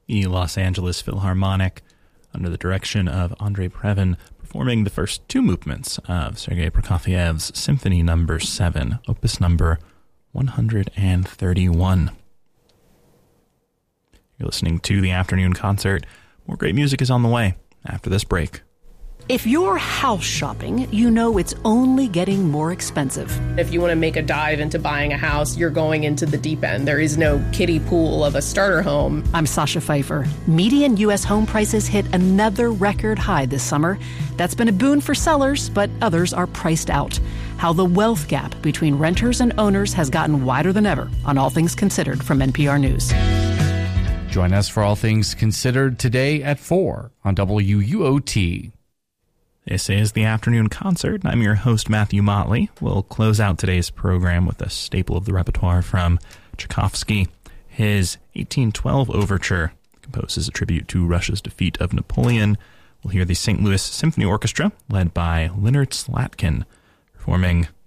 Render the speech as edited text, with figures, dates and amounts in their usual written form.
the Los Angeles Philharmonic, under the direction of Andrei Previn, performing the first two movements of Sergei Prokofiev's Symphony No. 7, opus number 131. You're listening to the Afternoon Concert. More great music is on the way after this break. If you're house shopping, you know it's only getting more expensive. If you want to make a dive into buying a house, you're going into the deep end. There is no kiddie pool of a starter home. I'm Sasha Pfeiffer. Median U.S. home prices hit another record high this summer. That's been a boon for sellers, but others are priced out. How the wealth gap between renters and owners has gotten wider than ever on All Things Considered from NPR News. Join us for All Things Considered today at 4 on WUOT. This is the Afternoon Concert, and I'm your host, Matthew Motley. We'll close out today's program with a staple of the repertoire from Tchaikovsky. His 1812 Overture composes a tribute to Russia's defeat of Napoleon. We'll hear the St. Louis Symphony Orchestra, led by Leonard Slatkin, performing